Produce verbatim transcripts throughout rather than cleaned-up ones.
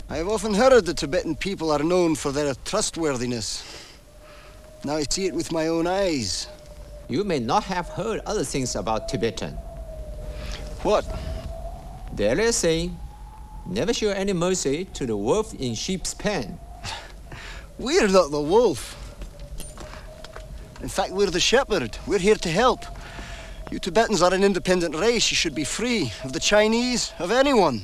I have often heard the Tibetan people are known for their trustworthiness. Now I see it with my own eyes. You may not have heard other things about Tibetan. What? There is saying, never show any mercy to the wolf in sheep's pen. We're not the wolf. In fact, we're the shepherd. We're here to help. You Tibetans are an independent race. You should be free of the Chinese, of anyone.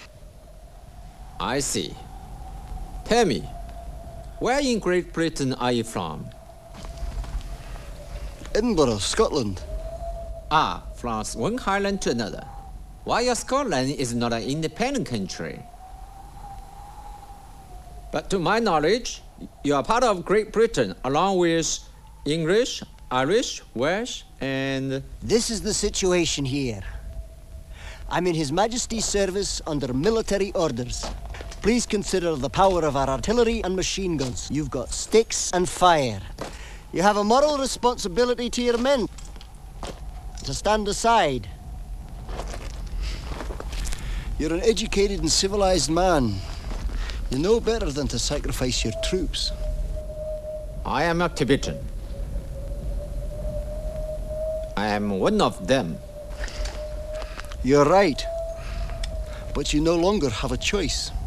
I see. Tell me, where in Great Britain are you from? Edinburgh, Scotland. Ah, from one highland to another. While Scotland is not an independent country. But to my knowledge, you are part of Great Britain along with English, Irish, Welsh, and... This is the situation here. I'm in His Majesty's service under military orders. Please consider the power of our artillery and machine guns. You've got sticks and fire. You have a moral responsibility to your men to stand aside. You're an educated and civilized man. You know better than to sacrifice your troops. I am a Tibetan. I am one of them. You're right. But you no longer have a choice.